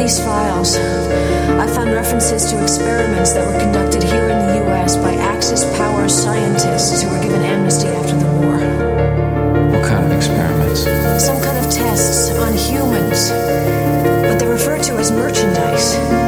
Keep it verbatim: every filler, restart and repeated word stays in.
these files, I found references to experiments that were conducted here in the U S by Axis Power scientists who were given amnesty after the war. What kind of experiments? Some kind of tests on humans, but they're referred to as merchandise.